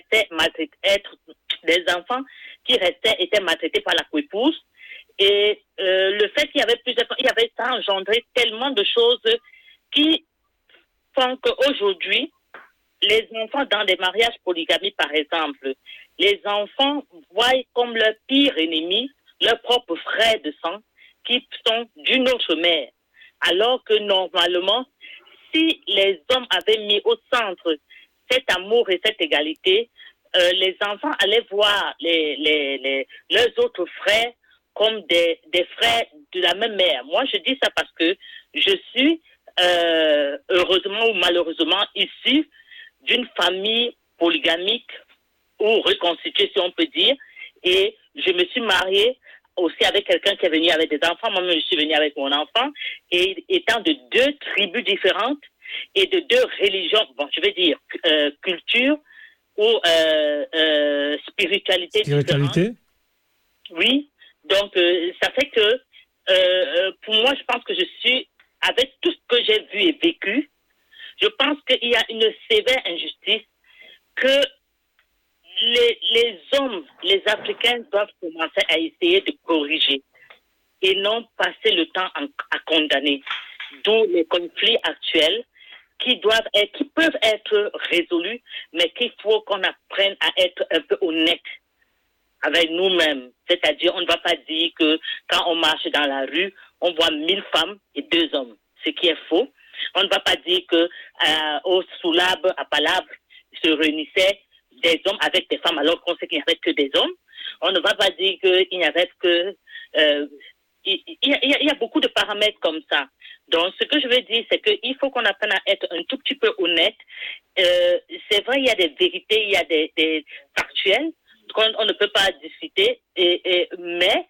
A: des enfants qui étaient maltraités par la coépouse. Et le fait qu'il y avait ça engendré tellement de choses qui font qu'aujourd'hui, les enfants dans des mariages polygamiques, par exemple, les enfants voient comme leur pire ennemi leurs propres frères de sang qui sont d'une autre mère. Alors que normalement, si les hommes avaient mis au centre cet amour et cette égalité, les enfants allaient voir leurs autres frères comme des frères de la même mère. Moi, je dis ça parce que je suis, heureusement ou malheureusement, issu d'une famille polygamique ou reconstituée, si on peut dire, et je me suis mariée aussi avec quelqu'un qui est venu avec des enfants. Moi-même, je suis venue avec mon enfant, et étant de deux tribus différentes et de deux religions, bon, je vais dire culture ou spiritualité différente. Oui. Donc, ça fait que, pour moi, je pense que je suis, avec tout ce que j'ai vu et vécu, je pense qu'il y a une sévère injustice que les hommes, les Africains doivent commencer à essayer de corriger et non passer le temps à condamner. D'où les conflits actuels qui peuvent être résolus, mais qu'il faut qu'on apprenne à être un peu honnête avec nous-mêmes. C'est-à-dire, on ne va pas dire que quand on marche dans la rue, on voit 1000 femmes et 2 hommes, ce qui est faux. On ne va pas dire que au Soulab, à Palab, se réunissaient des hommes avec des femmes alors qu'on sait qu'il n'y avait que des hommes. On ne va pas dire qu'il n'y avait que... il y a beaucoup de paramètres comme ça. Donc, ce que je veux dire, c'est qu'il faut qu'on apprenne à être un tout petit peu honnête. C'est vrai, il y a des vérités, il y a des factuels qu'on ne peut pas discuter, mais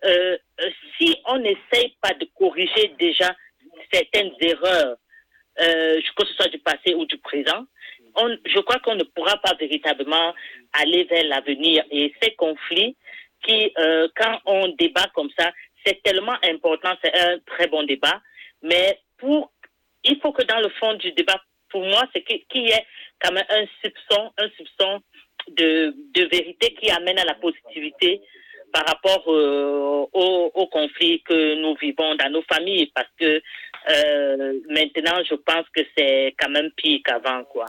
A: si on n'essaye pas de corriger déjà certaines erreurs, que ce soit du passé ou du présent, je crois qu'on ne pourra pas véritablement aller vers l'avenir. Et ces conflits qui, quand on débat comme ça, c'est tellement important, c'est un très bon débat, mais il faut que dans le fond du débat, pour moi, c'est qu'il y ait quand même un soupçon de vérité qui amène à la positivité par rapport au conflit que nous vivons dans nos familles, parce que maintenant, je pense que c'est quand même pire qu'avant, quoi.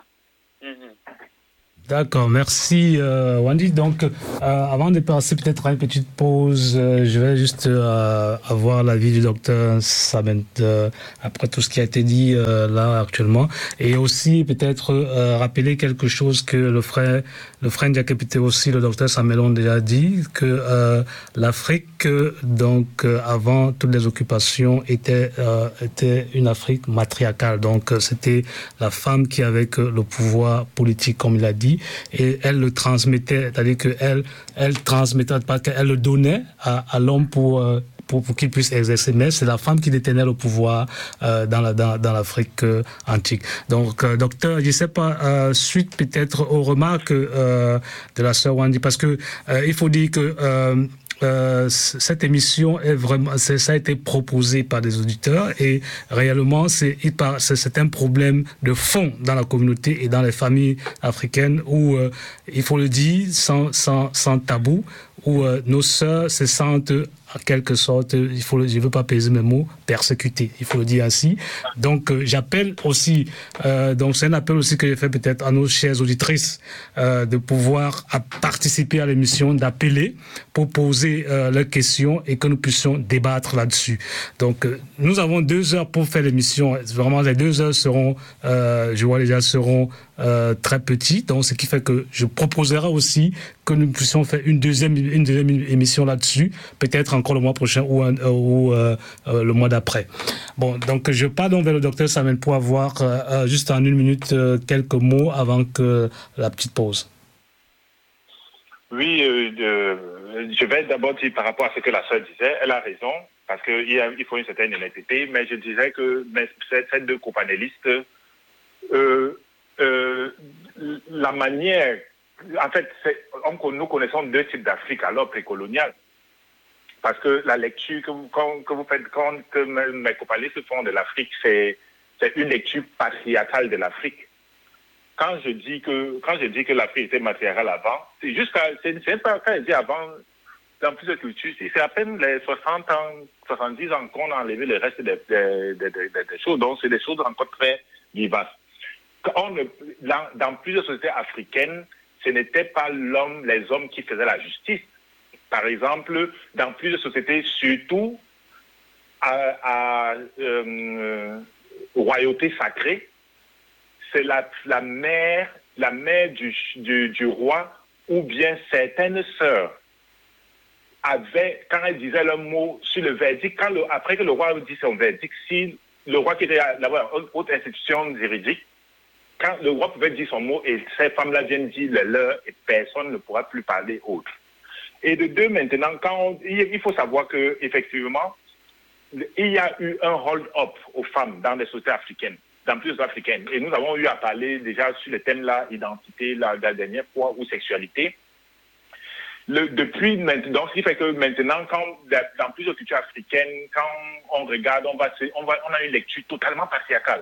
B: D'accord, merci Wendy. Donc, avant de passer peut-être à une petite pause, je vais juste avoir l'avis du docteur Sament après tout ce qui a été dit là actuellement, et aussi peut-être rappeler quelque chose que le frère Ndiakepite aussi, le docteur Samelon déjà dit, que l'Afrique, donc avant toutes les occupations, était une Afrique matriarcale. Donc c'était la femme qui avait le pouvoir politique, comme il a dit, et elle le transmettait, c'est-à-dire qu'elle transmettait, pas qu'elle le donnait à l'homme pour qu'il puisse exercer, mais c'est la femme qui détenait le pouvoir dans l'Afrique antique. Donc, docteur, je ne sais pas, suite peut-être aux remarques de la sœur Wendy, parce que il faut dire que cette émission ça a été proposé par des auditeurs, et réellement c'est un problème de fond dans la communauté et dans les familles africaines où il faut le dire sans tabou, où nos sœurs se sentent en quelque sorte, je ne veux pas peser mes mots, persécutées, il faut le dire ainsi. Donc j'appelle aussi, donc c'est un appel aussi que j'ai fait peut-être à nos chères auditrices de pouvoir participer à l'émission, d'appeler pour poser leurs questions et que nous puissions débattre là-dessus. Donc nous avons 2 heures pour faire l'émission. Vraiment les 2 heures seront, je vois déjà, seront très petits. Donc ce qui fait que je proposerai aussi que nous puissions faire une deuxième émission là-dessus, peut-être encore le mois prochain ou le mois d'après. Bon, donc je pars donc vers le docteur Samen pour avoir juste en 1 minute quelques mots avant que la petite pause.
D: Oui, je vais d'abord dire par rapport à ce que la sœur disait, elle a raison, parce qu'il faut une certaine honnêteté, mais je dirais que ces 2 copanélistes, la manière, en fait, nous connaissons 2 types d'Afrique alors précoloniale, parce que la lecture que vous faites quand mes copanélistes font de l'Afrique, c'est une lecture patriarcale de l'Afrique. Quand je dis que l'Afrique était matriarcale avant, c'est pas quand je dis avant, dans plusieurs cultures, c'est à peine les 60 ans, 70 ans qu'on a enlevé le reste des choses. Donc, c'est des choses encore très vivaces. Dans plusieurs sociétés africaines, ce n'était pas les hommes qui faisaient la justice. Par exemple, dans plusieurs sociétés, surtout à royauté sacrée, c'est la mère du roi ou bien certaines sœurs avaient, quand elles disaient leur mot sur le verdict, après que le roi dit son verdict, si le roi qui était là-bas, haute institution juridique, quand le roi pouvait dire son mot et ces femmes-là viennent dire le leur et personne ne pourra plus parler autre. Et de deux, maintenant, il faut savoir qu'effectivement, il y a eu un hold-up aux femmes dans les sociétés africaines, dans plusieurs africaines. Et nous avons eu à parler déjà sur le thème-là, identité, la dernière fois, ou sexualité. Depuis maintenant, ce qui fait que maintenant, dans plusieurs cultures africaines, quand on regarde, on a une lecture totalement patriarcale.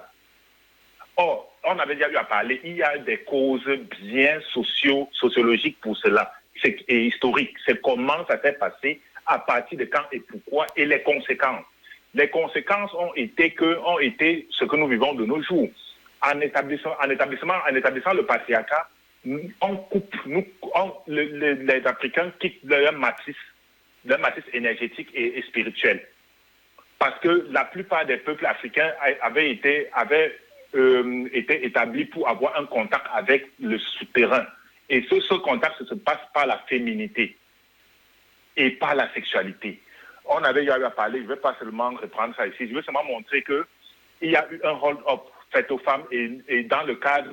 D: Or, on avait déjà eu à parler, il y a des causes bien sociologiques pour cela, et historiques. C'est comment ça s'est passé, à partir de quand et pourquoi, et les conséquences. Les conséquences ont été ce que nous vivons de nos jours. En établissant le patriarcat, on coupe, les Africains quittent leur matrice énergétique et spirituelle. Parce que la plupart des peuples africains avaient été établis pour avoir un contact avec le souterrain. Et ce contact se passe par la féminité et par la sexualité. On avait eu à parler, je ne vais pas seulement reprendre ça ici, je veux seulement montrer qu'il y a eu un hold-up fait aux femmes et dans le cadre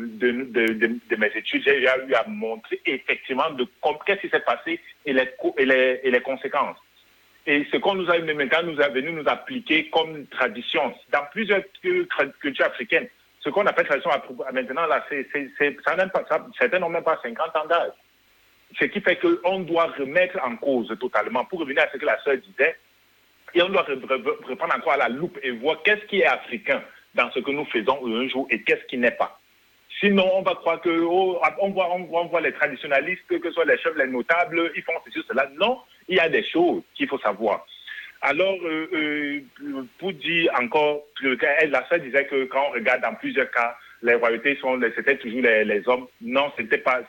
D: de mes études, j'ai eu à montrer effectivement qu'est-ce qui s'est passé et les conséquences. Et ce qu'on nous a maintenant nous a venu nous appliquer comme tradition dans plusieurs cultures africaines. Ce qu'on appelle tradition maintenant, là, certains n'ont même pas 50 ans d'âge. Ce qui fait qu'on doit remettre en cause totalement. Pour revenir à ce que la sœur disait, Et on doit reprendre encore à la loupe et voir qu'est-ce qui est africain dans ce que nous faisons un jour et qu'est-ce qui n'est pas. Sinon, on va croire que on voit les traditionalistes, que ce soit les chefs, les notables, ils font ceci, cela. Non, il y a des choses qu'il faut savoir. Alors, pour dire encore, la sœur disait que quand on regarde dans plusieurs cas, les royautés c'était toujours les hommes. Non, c'est pas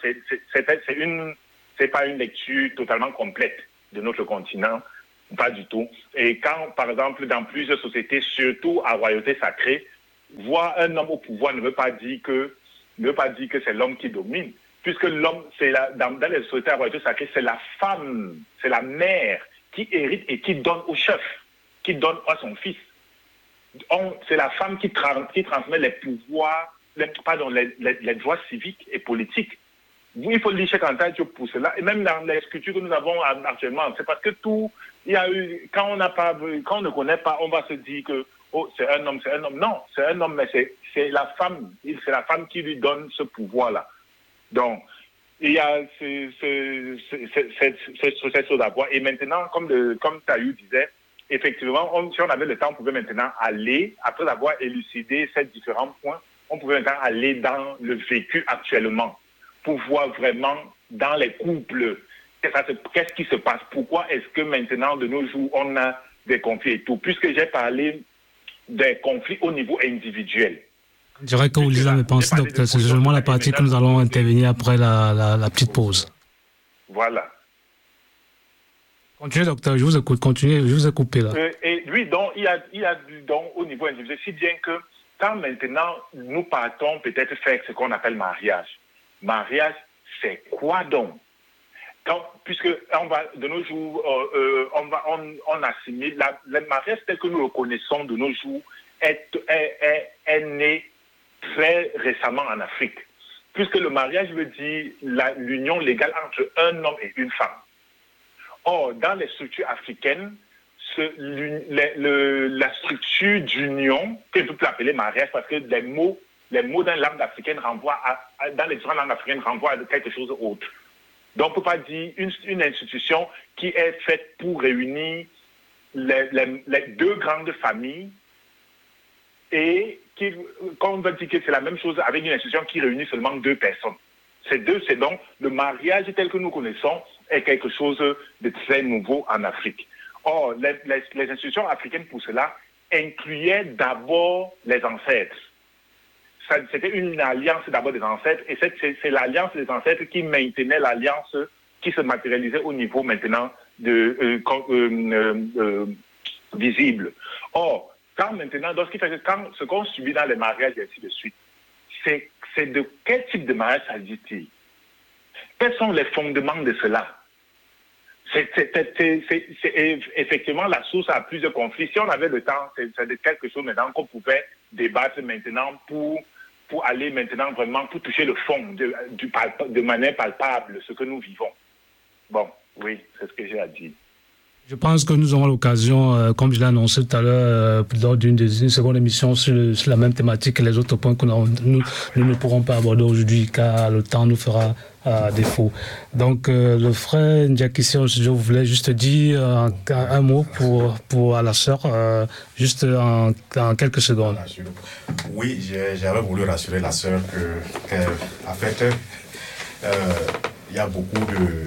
D: une lecture totalement complète de notre continent, pas du tout. Et quand, par exemple, dans plusieurs sociétés, surtout à royauté sacrée, voir un homme au pouvoir ne veut pas dire que c'est l'homme qui domine, puisque l'homme, dans les sociétés à royauté sacrée, c'est la femme, c'est la mère qui hérite et qui donne au chef, qui donne à son fils. C'est la femme qui transmet les pouvoirs, les droits civiques et politiques. Il faut lire Cheikh Anta Diop pour cela. Et même dans les sculptures que nous avons actuellement, c'est parce que quand on ne connaît pas, on va se dire que c'est un homme. Non, c'est un homme, mais c'est la femme. C'est la femme qui lui donne ce pouvoir-là. Donc, il y a cette chose à voir. Et maintenant, comme Taïu disait, effectivement, si on avait le temps, on pouvait maintenant aller, après avoir élucidé ces différents points, on pouvait maintenant aller dans le vécu actuellement pour voir vraiment dans les couples qu'est-ce qui se passe. Pourquoi est-ce que maintenant, de nos jours, on a des conflits et tout. Puisque j'ai parlé des conflits au niveau individuel.
B: Je dirais que vous lisez mes pensées, docteur. C'est justement la partie que nous allons intervenir après la petite pause.
D: Voilà.
B: Continuez, docteur, je vous écoute. Continuez, je vous ai coupé là.
D: Et lui, donc, il y a du don au niveau individuel, si bien que quand maintenant nous partons peut-être faire ce qu'on appelle mariage. Mariage, c'est quoi donc? Puisque on va, de nos jours, on assimile le mariage tel que nous le connaissons de nos jours est né très récemment en Afrique. Puisque le mariage veut dire l'union légale entre un homme et une femme. Or, dans les structures africaines, la structure d'union, que je peux appeler mariage, parce que les mots dans la langue africaine dans les différentes langues africaines renvoient à quelque chose d'autre. Donc, on ne peut pas dire une institution qui est faite pour réunir les deux grandes familles et quand on va dire que c'est la même chose avec une institution qui réunit seulement deux personnes. C'est donc le mariage tel que nous connaissons est quelque chose de très nouveau en Afrique. Or, les institutions africaines pour cela incluaient d'abord les ancêtres. C'était une alliance d'abord des ancêtres, et c'est l'alliance des ancêtres qui maintenait l'alliance qui se matérialisait au niveau maintenant visible. Or, ce qu'on subit dans les mariages et ainsi de suite, c'est de quel type de mariage s'agit-il? Quels sont les fondements de cela? C'est effectivement la source à plusieurs conflits. Si on avait le temps, c'est quelque chose maintenant qu'on pouvait débattre maintenant pour aller maintenant vraiment, pour toucher le fond de manière palpable, ce que nous vivons. Bon, oui, c'est ce que j'ai à dire.
B: Je pense que nous aurons l'occasion, comme je l'ai annoncé tout à l'heure, lors d'une seconde émission sur la même thématique et les autres points que nous ne pourrons pas aborder aujourd'hui car le temps nous fera défaut. Donc, le frère Ndiakissi, je voulais juste dire un mot pour la sœur, juste en quelques secondes.
C: Oui, j'avais voulu rassurer la sœur qu'en fait, il y a beaucoup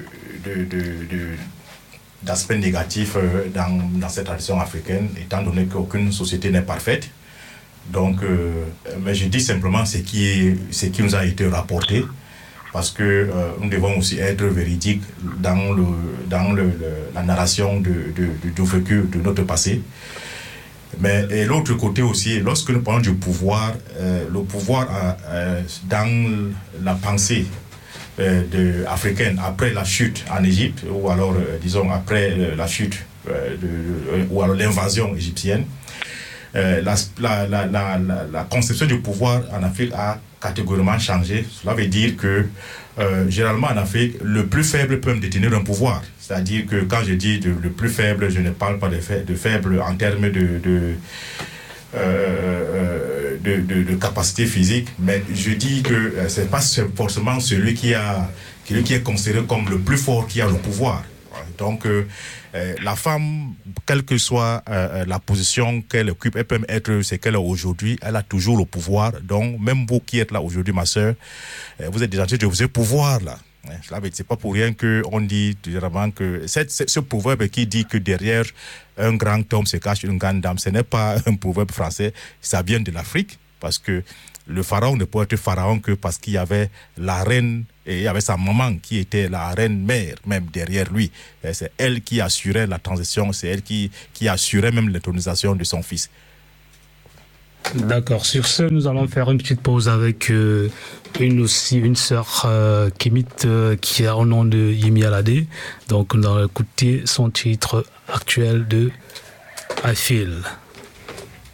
C: d'aspects négatifs dans cette tradition africaine, étant donné qu'aucune société n'est parfaite. Donc, mais je dis simplement ce qui nous a été rapporté, parce que nous devons aussi être véridiques dans la narration du vécu de notre passé. Mais et l'autre côté aussi, lorsque nous parlons du pouvoir, le pouvoir dans la pensée africaine après la chute en Égypte, ou alors disons après la chute ou alors l'invasion égyptienne, la conception du pouvoir en Afrique a catégoriquement changé. Cela veut dire que généralement en Afrique, le plus faible peut détenir un pouvoir. C'est-à-dire que quand je dis le plus faible, je ne parle pas de faible en termes de capacité physique, mais je dis que c'est pas forcément celui qui est considéré comme le plus fort qui a le pouvoir. Donc, la femme, quelle que soit la position qu'elle occupe, elle peut même être ce qu'elle est aujourd'hui, elle a toujours le pouvoir. Donc, même vous qui êtes là aujourd'hui, ma soeur, vous êtes déjà de ce pouvoir-là. C'est pas pour rien qu'on dit généralement que ce proverbe qui dit que derrière un grand homme se cache une grande dame, ce n'est pas un proverbe français, ça vient de l'Afrique, parce que le pharaon ne peut être pharaon que parce qu'il y avait la reine et il y avait sa maman qui était la reine mère même derrière lui. Et c'est elle qui assurait la transition, c'est elle qui assurait même l'intronisation de son fils.
B: D'accord. Sur ce, nous allons faire une petite pause avec une sœur kémite qui a au nom de Yemi Alade. Donc, nous allons écouter son titre actuel de I Feel.